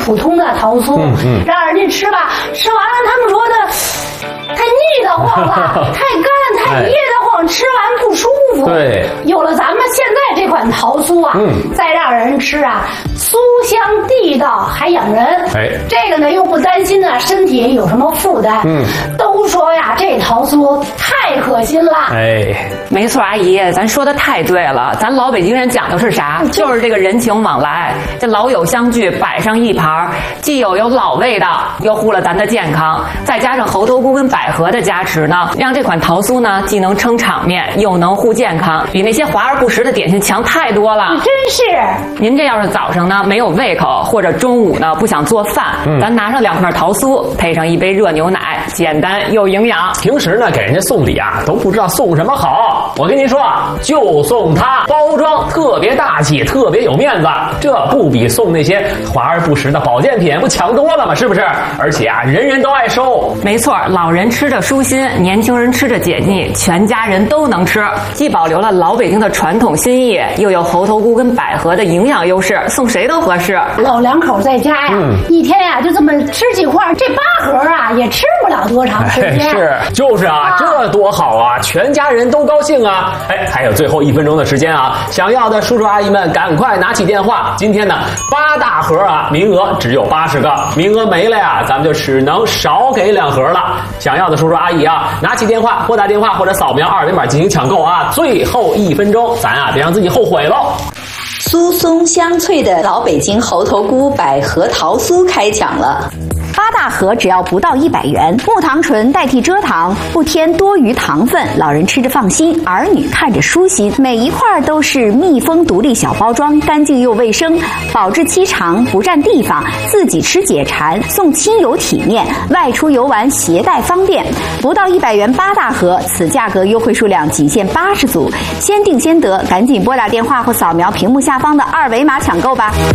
普通的桃酥，让人家吃吧，吃完了他们说的太腻得慌了，太干太噎得慌，吃完不舒服。 对， 有了咱们现在这款桃酥啊，再让人吃啊，酥香地道还养人。这个呢又不担心呢身体有什么负担。都说呀这桃酥太可心了。 没错，阿姨，咱说的太对了。咱老北京人讲究是啥？就是这个人情往来，这老友相聚，摆上一盘，既有老味道，又护了咱的健康，再加上猴头菇跟百合的加持呢，让这款桃酥呢既能撑场面，又能护健康，比那些华而不实的点心强太多了。 真是。 您这要是早上呢没有胃口，或者中午呢不想做饭，咱拿上2块桃酥，配上1杯热牛奶，简单又营养。 平时呢给人家送礼啊，都不知道送什么好。我跟您说啊，就送它，包装特别大气，特别有面子，这不比送那些华而不实的保健品不强多了吗？是不是？而且啊，人人都爱收。 没错，老人吃着舒心，年轻人吃着解腻，全家人都能吃，既保留了老北京的传统心意，又有猴头菇跟百合的营养优势，送谁都合适。 老两口在家呀，一天呀就这么吃几块，这8盒啊也吃不了多长时间。 就是啊，这多好啊，全家人都高兴啊。还有最后1分钟的时间啊，想要的叔叔阿姨们赶快拿起电话。今天呢8大盒啊，名额只有80个，名额没了呀，咱们就只能少给2盒了。想要的叔叔阿姨啊，拿起电话，拨打电话或者扫描2维码进行抢购啊。最后1分钟，咱啊别让自己后悔喽。 酥松香脆的老北京猴头菇百合桃酥开抢了。8大盒只要不到100元，木糖醇代替蔗糖，不添多余糖分，老人吃着放心，儿女看着舒心。每一块都是密封独立小包装，干净又卫生，保质期长，不占地方，自己吃解馋，送亲友体面，外出游玩携带方便。不到100元8大盒，此价格优惠数量仅限80组，先定先得，赶紧拨打电话或扫描屏幕下方的2维码抢购吧。